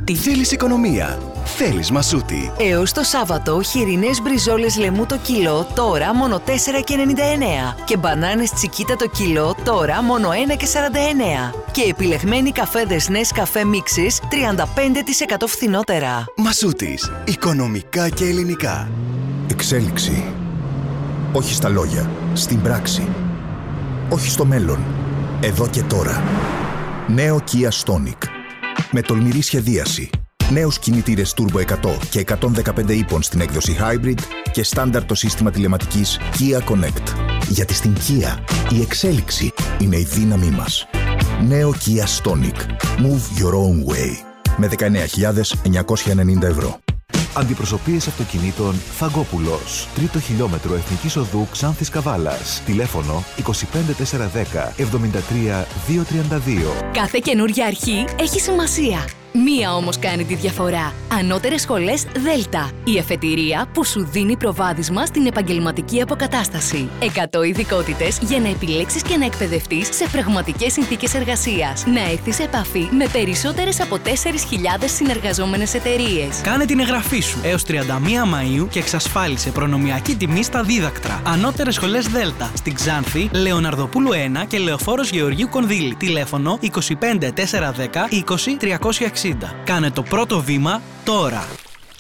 Μασούτη. Θέλεις οικονομία? Θέλεις Μασούτη. Έως το Σάββατο, χοιρινές μπριζόλες λεμού το κιλό, τώρα μόνο 4,99. Και μπανάνες τσικίτα το κιλό, τώρα μόνο 1,49. Και επιλεγμένοι καφέδες Nescafé Mixes, 35% φθηνότερα. Μασούτης. Οικονομικά και ελληνικά. Εξέλιξη. Όχι στα λόγια, στην πράξη. Όχι στο μέλλον, εδώ και τώρα. Νέο Kia Stonic. Με τολμηρή σχεδίαση. Νέους κινητήρες Turbo 100 και 115 ύπων στην έκδοση Hybrid και στάνταρ το σύστημα τηλεματικής Kia Connect. Γιατί στην Kia η εξέλιξη είναι η δύναμή μας. Νέο Kia Stonic. Move your own way. Με 19.990 ευρώ. Αντιπροσωπείες αυτοκινήτων Φαγκόπουλος. 3ο χιλιόμετρο Εθνικής Οδού Ξάνθης Καβάλας. Τηλέφωνο 25410 73 232. Κάθε καινούργια αρχή έχει σημασία. Μία όμως κάνει τη διαφορά. Ανώτερες σχολές Δέλτα. Η αφετηρία που σου δίνει προβάδισμα στην επαγγελματική αποκατάσταση. 100 ειδικότητες για να επιλέξεις και να εκπαιδευτείς σε πραγματικές συνθήκες εργασίας. Να έρθεις σε επαφή με περισσότερες από 4.000 συνεργαζόμενες εταιρείες. Κάνε την εγγραφή σου έως 31 Μαΐου και εξασφάλισε προνομιακή τιμή στα δίδακτρα. Ανώτερες σχολές Δέλτα. Στην Ξάνθη, Λεωναρδοπούλου 1 και Λεωφόρος Γεωργίου Κονδύλη. Τηλέφωνο 25 410 20 360. Κάνε το πρώτο βήμα τώρα.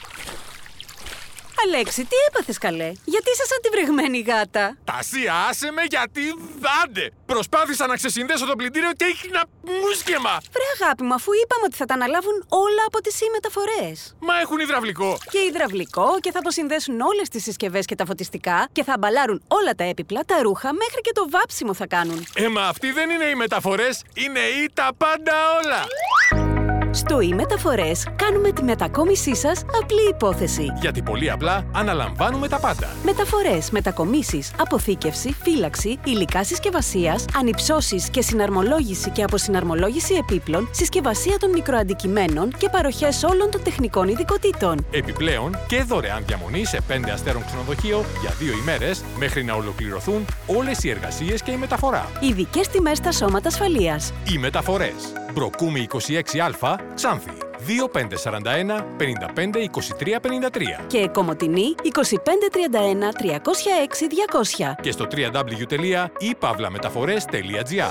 Αλέξη, τι έπαθες καλέ? Γιατί είσαι σαν τη βρεγμένη γάτα? Τασία, άσε με γιατί δάντε! Προσπάθησα να ξεσυνδέσω το πλυντήριο και έχει ένα μουσκεμα! Βρε αγάπη μου, αφού είπαμε ότι θα τα αναλάβουν όλα από τις μεταφορές. Μα έχουν υδραυλικό! Και υδραυλικό και θα αποσυνδέσουν όλες τις συσκευές και τα φωτιστικά και θα αμπαλάρουν όλα τα έπιπλα, τα ρούχα, μέχρι και το βάψιμο θα κάνουν. Μα αυτοί δεν είναι οι μεταφορές, είναι οι τα πάντα όλα! Στο e-Μεταφορές κάνουμε τη μετακόμισή σας απλή υπόθεση. Γιατί πολύ απλά αναλαμβάνουμε τα πάντα. Μεταφορές, μετακομίσεις, αποθήκευση, φύλαξη, υλικά συσκευασίας, ανυψώσεις και συναρμολόγηση και αποσυναρμολόγηση επίπλων, συσκευασία των μικροαντικειμένων και παροχές όλων των τεχνικών ειδικοτήτων. Επιπλέον και δωρεάν διαμονή σε 5 αστέρων ξενοδοχείο για 2 ημέρες μέχρι να ολοκληρωθούν όλες οι εργασίες και η μεταφορά. Ειδικές τιμές στα σώματα ασφαλείας. Οι μεταφορές. Μπροκούμη 26Α, Ξάνθη. 2541 55 23 53. Και Κομοτηνή 2531 306 200. Και στο www.ipavlametaphores.gr.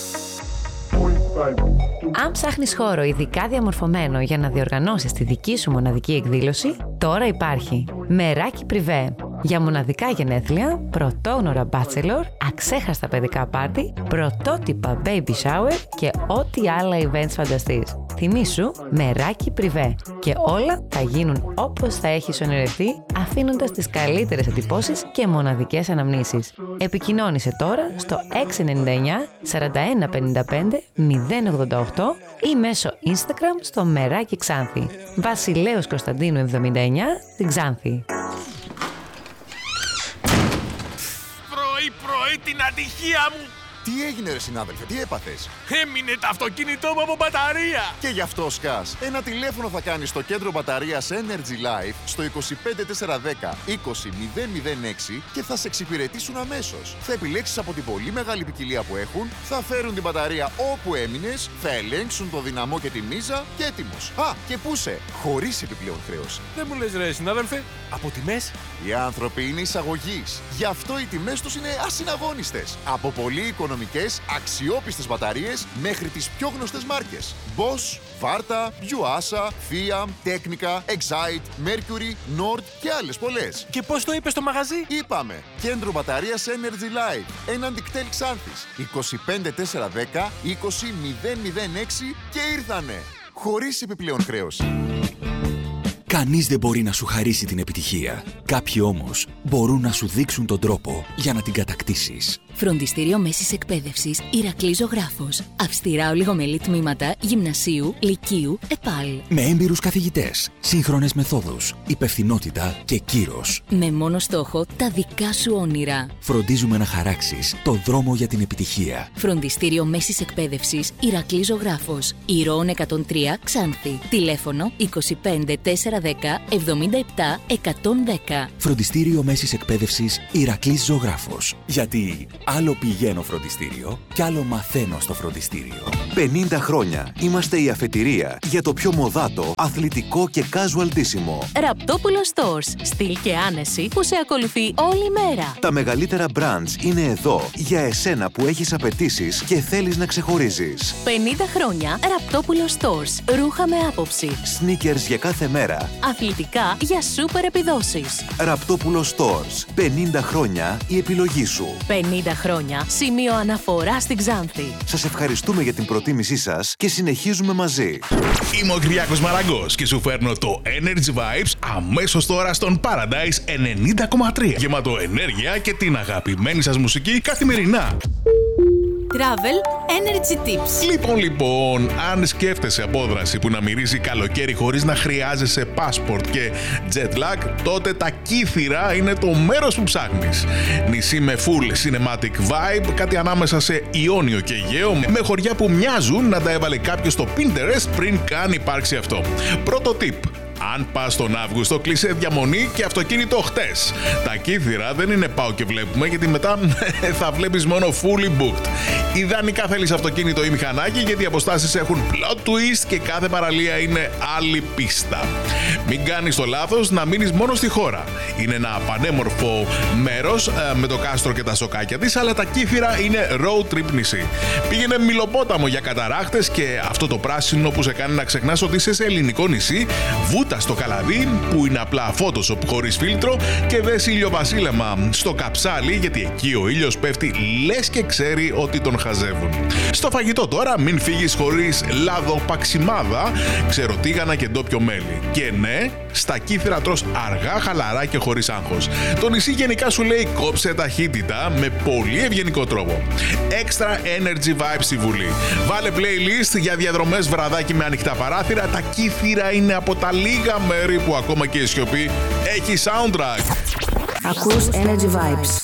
Αν ψάχνεις χώρο ειδικά διαμορφωμένο για να διοργανώσεις τη δική σου μοναδική εκδήλωση, τώρα υπάρχει Μεράκι Privé. Για μοναδικά γενέθλια, πρωτόγνωρα bachelor, αξέχαστα παιδικά πάρτι, πρωτότυπα baby shower και ό,τι άλλα events φανταστείς. Θυμήσου Μεράκι Privé και όλα θα γίνουν όπως θα έχεις ονειρευτεί, αφήνοντας τις καλύτερες εντυπώσεις και μοναδικές αναμνήσεις. Επικοινώνησε τώρα στο 699 4155 088 ή μέσω Instagram στο Μεράκι Ξάνθη. Βασιλέως Κωνσταντίνου 79 στην Ξάνθη. Πρωί την ατυχία μου! Τι έγινε ρε συνάδελφε, τι έπαθες? Έμεινε το αυτοκίνητό μου από μπαταρία! Και γι' αυτό σκάς. Ένα τηλέφωνο θα κάνεις στο κέντρο μπαταρίας Energy Life στο 25410 20006 και θα σε εξυπηρετήσουν αμέσως. Θα επιλέξεις από την πολύ μεγάλη ποικιλία που έχουν, θα φέρουν την μπαταρία όπου έμεινες, θα ελέγξουν το δυναμό και τη μίζα και έτοιμος. Α, και πούσε, χωρίς επιπλέον χρέωση. Δεν μου λες ρε συνάδελφε, από τιμές? Οι άνθρωποι είναι εισαγωγής. Γι' αυτό οι τιμές τους είναι ασυναγώνιστες. Από πολύ οικονομικές, αξιόπιστες μπαταρίες μέχρι τις πιο γνωστές μάρκες. Bosch, Varta, Yuasa, Fiat, Technica, Excite, Mercury, Nord και άλλες πολλές. Και πώς το είπες στο μαγαζί? Είπαμε, κέντρο μπαταρίας Energy Life, έναντι κτέλ Ξάνθης, 25410 20006 και ήρθανε. Χωρίς επιπλέον χρέωση. Κανείς δεν μπορεί να σου χαρίσει την επιτυχία. Κάποιοι όμως μπορούν να σου δείξουν τον τρόπο για να την κατακτήσεις. Φροντιστήριο Μέσης Εκπαίδευσης Ηρακλής Ζωγράφος. Αυστηρά ολιγομελή τμήματα γυμνασίου, λυκείου, ΕΠΑΛ. Με έμπειρους καθηγητές, σύγχρονες μεθόδους, υπευθυνότητα και κύρος. Με μόνο στόχο τα δικά σου όνειρα. Φροντίζουμε να χαράξεις το δρόμο για την επιτυχία. Φροντιστήριο Μέσης Εκπαίδευσης Ηρακλής Ζωγράφος. Ηρώων 103 Ξάνθη. Τηλέφωνο 25 410 77 110. Φροντιστήριο Μέσης Εκπαίδευσης Ηρακλής Ζωγράφος. Γιατί άλλο πηγαίνω φροντιστήριο κι άλλο μαθαίνω στο φροντιστήριο. 50 χρόνια είμαστε η αφετηρία για το πιο μοδάτο, αθλητικό και casual ντύσιμο. Ραπτόπουλο Stores. Στυλ και άνεση που σε ακολουθεί όλη μέρα. Τα μεγαλύτερα brands είναι εδώ για εσένα που έχεις απαιτήσεις και θέλεις να ξεχωρίζεις. 50 χρόνια Ραπτόπουλο Stores. Ρούχα με άποψη. Sneakers για κάθε μέρα. Αθλητικά για σούπερ επιδόσεις. Ραπτόπουλο Stores. 50 χρόνια η επιλογή σου. 50 χρόνια σημείο αναφορά στην Ξάνθη. Σας ευχαριστούμε για την προτίμησή σας και συνεχίζουμε μαζί. Είμαι ο Κυριάκος Μαραγκός και σου φέρνω το Energy Vibes αμέσως τώρα στον Paradise 90,3. Γεμάτο ενέργεια και την αγαπημένη σας μουσική καθημερινά. Travel Energy Tips. Λοιπόν, αν σκέφτεσαι απόδραση που να μυρίζει καλοκαίρι χωρίς να χρειάζεσαι passport και jet lag, τότε τα Κύθυρα είναι το μέρος που ψάχνεις. Νησί με full cinematic vibe, κάτι ανάμεσα σε Ιόνιο και Αιγαίο, με χωριά που μοιάζουν να τα έβαλε κάποιος στο Pinterest πριν καν υπάρξει αυτό. Πρώτο tip. Αν πας τον Αύγουστο, κλείσε διαμονή και αυτοκίνητο χτες. Τα Κύθυρα δεν είναι πάω και βλέπουμε, γιατί μετά θα βλέπεις μόνο fully booked. Ιδανικά θέλεις αυτοκίνητο ή μηχανάκι, γιατί οι αποστάσεις έχουν plot twist και κάθε παραλία είναι άλλη πίστα. Μην κάνεις το λάθος να μείνεις μόνο στη χώρα. Είναι ένα πανέμορφο μέρος με το κάστρο και τα σοκάκια της, αλλά τα Κύθυρα είναι road trip νησί. Πήγαινε Μυλοπόταμο για καταράχτες και αυτό το πράσινο που σε κάνει να ξεχνάς ότι είσαι σε ελληνικό νησί. Βούτα στο Καλαδί, που είναι απλά Photoshop χωρίς φίλτρο, και δες ηλιοβασίλεμα στο Καψάλι, γιατί εκεί ο ήλιος πέφτει λες και ξέρει ότι τον χαζεύουν. Στο φαγητό τώρα, μην φύγεις χωρίς λαδοπαξιμάδα, ξεροτίγανα και ντόπιο μέλι. Και ναι, στα Κύθυρα τρως αργά, χαλαρά και χωρίς άγχος. Το νησί γενικά σου λέει κόψε ταχύτητα με πολύ ευγενικό τρόπο. Extra energy vibes στη Βουλή. Βάλε playlist για διαδρομές βραδάκι με ανοιχτά παράθυρα. Τα Κύθυρα είναι από τα λίγα μέρη που ακόμα και η σιωπή έχει soundtrack. Ακούς Energy Vibes.